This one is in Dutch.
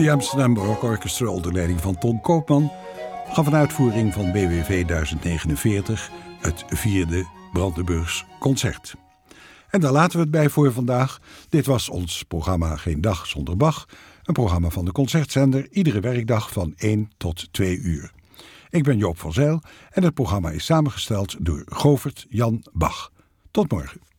De Amsterdam Baroque Orchestra onder leiding van Ton Koopman gaf een uitvoering van BWV 1049, het 4e Brandenburgs concert. En daar laten we het bij voor vandaag. Dit was ons programma Geen Dag Zonder Bach, een programma van de Concertzender, iedere werkdag van 1 tot 2 uur. Ik ben Joop van Zijl en het programma is samengesteld door Govert Jan Bach. Tot morgen.